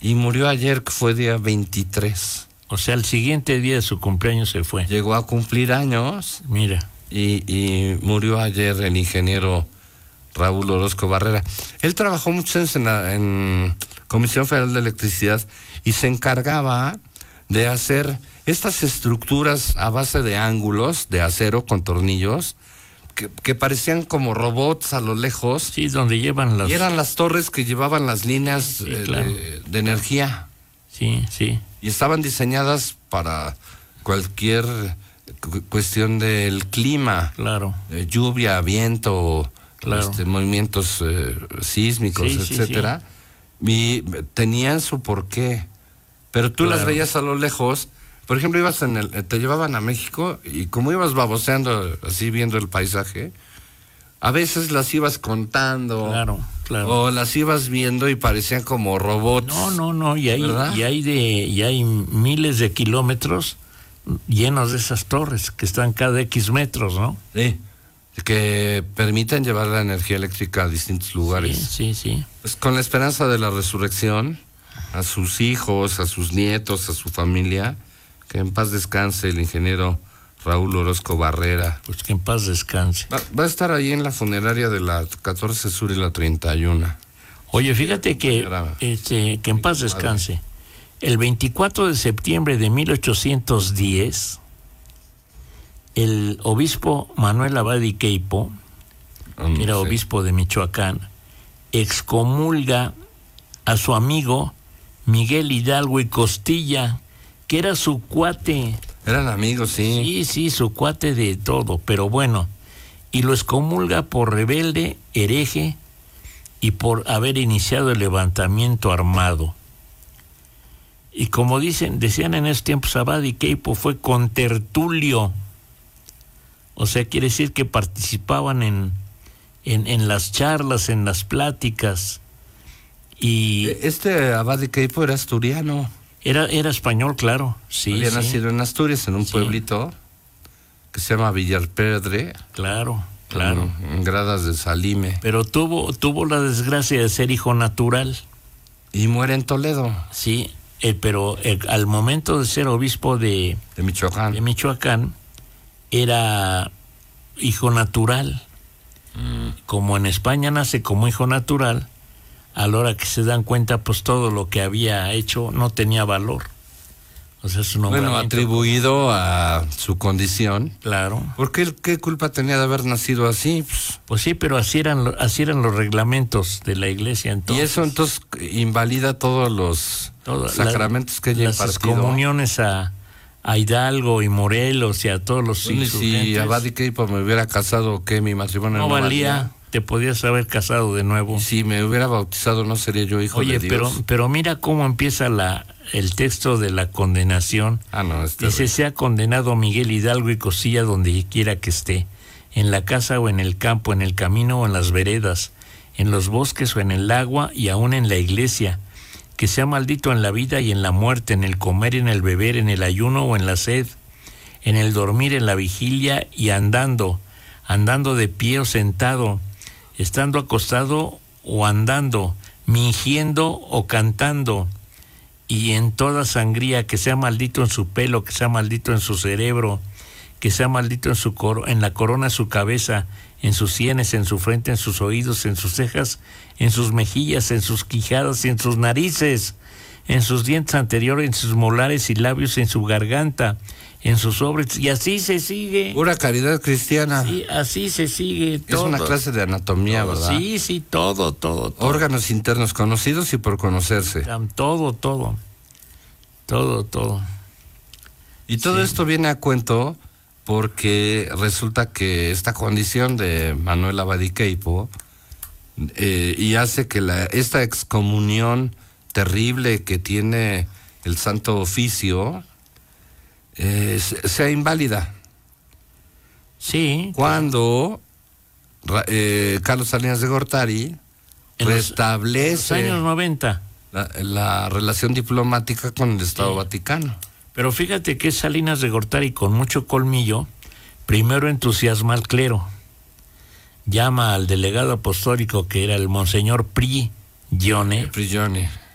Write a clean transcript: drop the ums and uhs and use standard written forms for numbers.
y murió ayer, que fue día 23. O sea, el siguiente día de su cumpleaños se fue. Llegó a cumplir años. Mira. Y murió ayer el ingeniero Raúl Orozco Barrera. Él trabajó muchos años en Comisión Federal de Electricidad y se encargaba de hacer estas estructuras a base de ángulos de acero con tornillos que parecían como robots a lo lejos. Sí, donde llevan las... Y eran las torres que llevaban las líneas sí, claro, de energía. Sí, sí. Y estaban diseñadas para cualquier cuestión del clima. Claro. Lluvia, viento, claro, movimientos sísmicos, sí, etcétera. Sí. Y tenían su porqué. Pero tú las veías a lo lejos. Por ejemplo, ibas te llevaban a México y como ibas baboseando, así viendo el paisaje, a veces las ibas contando. Claro, claro. O las ibas viendo y parecían como robots. No, y hay miles de kilómetros llenos de esas torres que están cada X metros, ¿no? Sí, que permiten llevar la energía eléctrica a distintos lugares. Sí. Pues con la esperanza de la resurrección, a sus hijos, a sus nietos, a su familia, que en paz descanse el ingeniero Raúl Orozco Barrera. Pues que en paz descanse. Va a estar ahí en la funeraria de la 14 Sur y la 31. Oye, fíjate que en paz descanse. El 24 de septiembre de 1810, el obispo Manuel Abad y Queipo, que era obispo de Michoacán, excomulga a su amigo Miguel Hidalgo y Costilla, que era su cuate. Eran amigos, sí. Sí, su cuate de todo, pero bueno, y lo excomulga por rebelde, hereje y por haber iniciado el levantamiento armado. Y como decían en esos tiempos, Abad y Queipo fue contertulio. O sea, quiere decir que participaban en las charlas, en las pláticas. Y Abad y Queipo era asturiano. Era español, claro. Sí, había nacido en Asturias, en un pueblito que se llama Villarpedre. Claro. En Gradas de Salime. Pero tuvo la desgracia de ser hijo natural. Y muere en Toledo. Sí, pero al momento de ser obispo de Michoacán, era hijo natural. Como en España nace como hijo natural, a la hora que se dan cuenta, pues todo lo que había hecho no tenía valor. O sea, su nombramiento, atribuido a su condición. Claro. ¿Por qué culpa tenía de haber nacido así? Pues sí, pero así eran los reglamentos de la iglesia entonces. Y eso entonces invalida todos los sacramentos que ella impartido. Las excomuniones a Hidalgo y Morelos y a todos los insurgentes. Si Abad y Queipo me hubiera casado, ¿qué? Mi matrimonio no valía. Te podías haber casado de nuevo. Si me hubiera bautizado, no sería yo hijo de Dios. Oye, pero mira cómo empieza el texto de la condenación. Dice: sea condenado Miguel Hidalgo y Costilla donde quiera que esté, en la casa o en el campo, en el camino o en las veredas, en los bosques o en el agua y aún en la iglesia, que sea maldito en la vida y en la muerte, en el comer y en el beber, en el ayuno o en la sed, en el dormir, en la vigilia y andando de pie o sentado, estando acostado o andando, mingiendo o cantando, y en toda sangría, que sea maldito en su pelo, que sea maldito en su cerebro, que sea maldito en la corona de su cabeza, en sus sienes, en su frente, en sus oídos, en sus cejas, en sus mejillas, en sus quijadas y en sus narices, en sus dientes anteriores, en sus molares y labios, en su garganta, en sus obras, y así se sigue. Pura caridad cristiana. Sí, así se sigue todo. Es una clase de anatomía, todo, ¿verdad? Sí, todo. Órganos internos conocidos y por conocerse. Todo. Y todo esto viene a cuento porque resulta que esta condición de Manuel Abad y Queipo y hace que esta excomunión terrible que tiene el Santo Oficio sea inválida. Sí. Cuando Carlos Salinas de Gortari restablece en los años 90 la relación diplomática con el Estado Vaticano. Pero fíjate que Salinas de Gortari, con mucho colmillo, primero entusiasma al clero, llama al delegado apostólico, que era el monseñor Prigione,